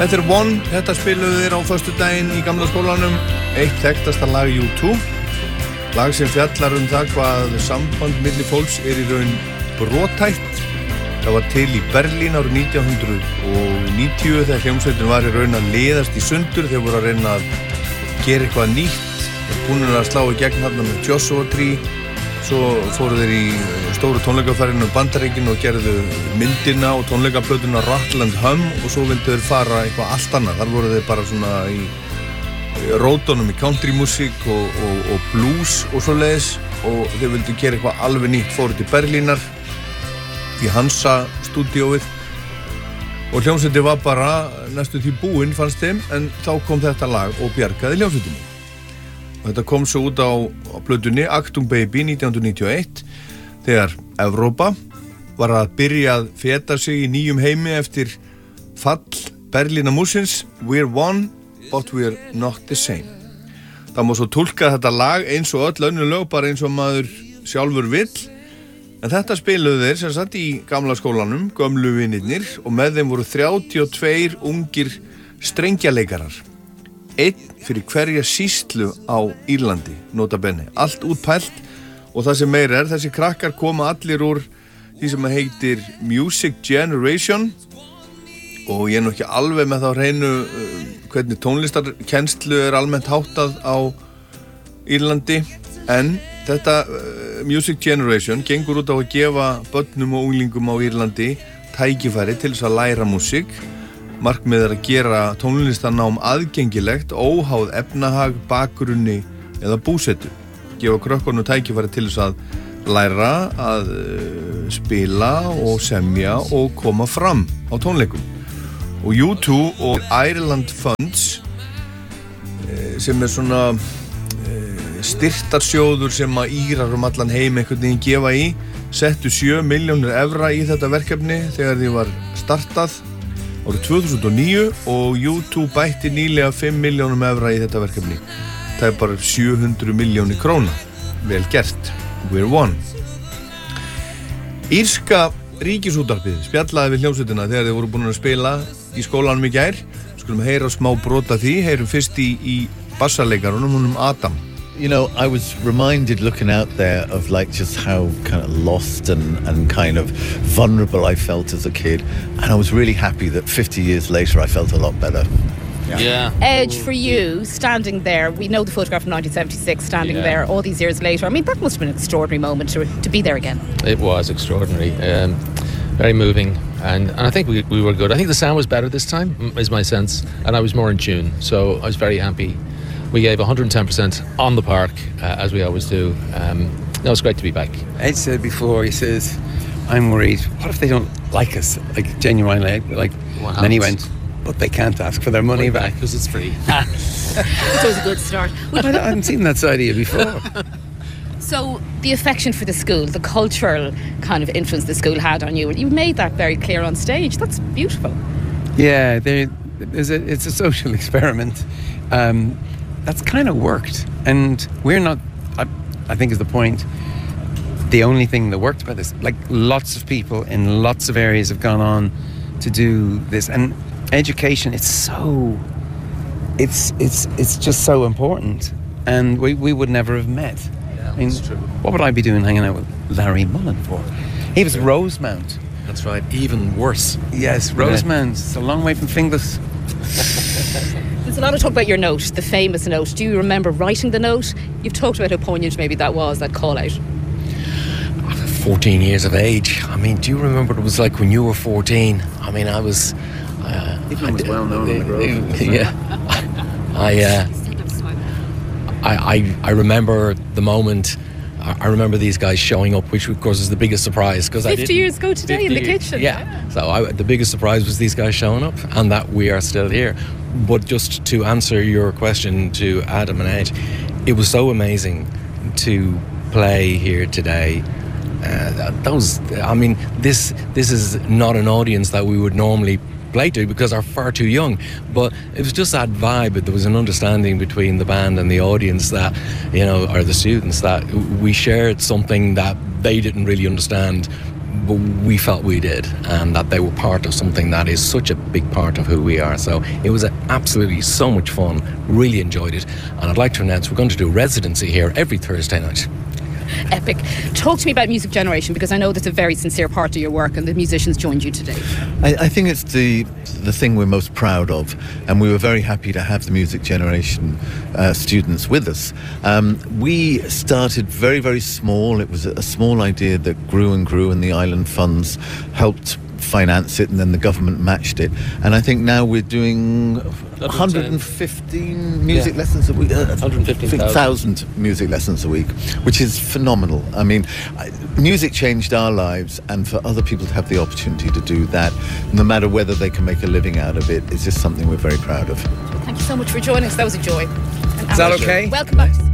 Þetta er One, þetta spiluðu þeir á föstudaginn í gamla skólanum, eitt þekktasta lag U2, lag sem fjallar það hvað samband milli fólks í raun brothætt. Það var til í Berlín árið 1990 þegar hljómsveitin var í raun að leiðast í sundur, þeir voru að reyna að gera eitthvað nýtt, búin að slá í gegn þarna með Joshua Tree. Svo fóru þeir í stóru tónleikaferðinu Bandaríkin og gerðu myndina og tónleikaplötuna Rattle and Hum og svo vildu þeir fara eitthvað allt annað. Þar voru þeir bara svona í rótunum í country-músík og blues og svoleiðis og þeir vildu gera eitthvað alveg nýtt. Fóru til Berlínar í Hansa stúdíóið og hljómsveitin var bara næstu því búinn fannst þeim en þá kom þetta lag og bjargaði hljómsveitinni. Og þetta kom svo út á plötunni Actung Baby 1991 þegar Evrópa var að byrja að feta sig í nýjum heimi eftir fall Berlínarmúrsins We're one, but we're not the same. Það má svo túlka þetta lag eins og öll önnur lög bara eins og maður sjálfur vill en þetta spiluðu þeir sem satt í gamla skólanum, gömlu vinirnir og með þeim voru 32 ungir strengjaleikarar. Einn fyrir hverja sýslu á Írlandi, nota bene, allt útpælt og það sem meira þessi krakkar koma allir úr því sem heitir Music Generation og ég nú ekki alveg með þá hreinu hvernig tónlistarkennslu almennt háttað á Írlandi en þetta Music Generation gengur út á að gefa börnum og unglingum á Írlandi tækifæri til þess að læra músík. Markmið að gera tónlistarnám aðgengilegt, óháð efnahag, bakgrunni eða búsetu. Gefa krökkunum tækifæri til þess að læra að spila og semja og koma fram á tónleikum. Og U2 og Ireland Funds sem svona styrtarsjóður sem að Írar allan heim einhvern veginn gefa í, settu 7 milljónir evra í þetta verkefni þegar því var startað árið 2009 og U2 bætti nýlega 5 milljónum evra í þetta verkefni. Það er bara 700 milljónir króna. Vel gert. We're one. Írska ríkisútvarpið spjallaði við hljómsveitina þegar þeir voru búin að spila í skólanum í gær. Skulum heyra smá brota því. Heyrum fyrst í bassarleikarunum Adam. You know, I was reminded looking out there of like just how kind of lost and kind of vulnerable I felt as a kid. And I was really happy that 50 years later I felt a lot better. Yeah. Edge, for you, standing there, we know the photograph from 1976, standing there all these years later. I mean, that must have been an extraordinary moment to be there again. It was extraordinary. Very moving. And I think we were good. I think the sound was better this time, is my sense. And I was more in tune. So I was very happy. We gave 110% on the park, as we always do. No, it's great to be back. Ed said before, he says, I'm worried, what if they don't like us, like genuinely, like, and then he went, but they can't ask for their money back. Because it's free. It's always a good start. I hadn't seen that side of you before. So the affection for the school, the cultural kind of influence the school had on you, you've made that very clear on stage. That's beautiful. Yeah, it's a social experiment. That's kind of worked, and we're not, I think is the point, the only thing that worked about this. Like, lots of people in lots of areas have gone on to do this, and education, it's just so important, and we would never have met. Yeah, I mean, that's true. what would I be doing hanging out with Larry Mullen for? He was Rosemount. That's right, even worse. Yes, Rosemount, it's a long way from Finglas. There's a lot of talk about your note, the famous note. Do you remember writing the note? You've talked about how poignant maybe that was, that call out. 14 years of age. I mean, do you remember what it was like when you were 14? I mean, I was... Even was well known in the Grove. Yeah. I remember the moment. I remember these guys showing up, which of course is the biggest surprise. 50 years ago today in the kitchen. Yeah. So the biggest surprise was these guys showing up and that we are still here. But just to answer your question to Adam and Ed, it was so amazing to play here today. This is not an audience that we would normally play to because they're far too young, but it was just that vibe. There was an understanding between the band and the audience that, you know, or the students, that we shared something that they didn't really understand but we felt we did, and that they were part of something that is such a big part of who we are. So it was absolutely so much fun, really enjoyed it, and I'd like to announce we're going to do residency here every Thursday night. Epic. Talk to me about Music Generation, because I know that's a very sincere part of your work and the musicians joined you today. I think it's the thing we're most proud of, and we were very happy to have the Music Generation students with us. We started very, very small. It was a small idea that grew and grew, and the Island Funds helped finance it, and then the government matched it. And I think now we're doing 115 music lessons a week, 115,000 music lessons a week, which is phenomenal. I mean, music changed our lives, and for other people to have the opportunity to do that, no matter whether they can make a living out of it, is just something we're very proud of. Thank you so much for joining us. That was a joy. Is that okay? Welcome back.